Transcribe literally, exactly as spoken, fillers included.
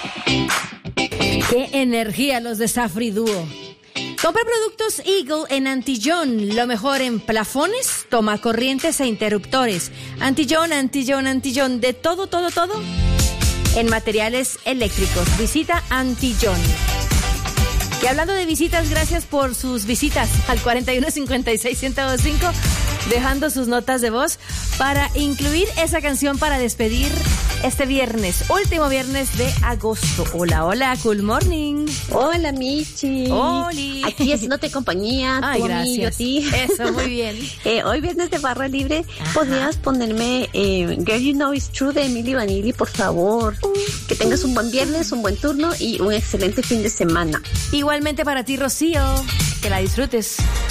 ¡Qué energía los de Safri Duo! Compra productos Eagle en Antillón, lo mejor en plafones, tomacorrientes e interruptores. Antillón, Antillón, Antillón, de todo, todo, todo en materiales eléctricos. Visita Antillón. Y hablando de visitas, gracias por sus visitas al cuarenta y uno cincuenta y seis ciento veinticinco, dejando sus notas de voz para incluir esa canción para despedir este viernes, último viernes de agosto. Hola, hola, cool morning. Hola, Michi. Oli. Aquí haciéndote compañía. Ay, tú a mí, yo a ti. Eso, muy bien. eh, hoy viernes de barra libre. Ajá. ¿Podrías ponerme eh, Girl You Know It's True de Milli Vanilli, por favor? Uh, que tengas un buen viernes, un buen turno y un excelente fin de semana. Igualmente para ti, Rocío. Que la disfrutes.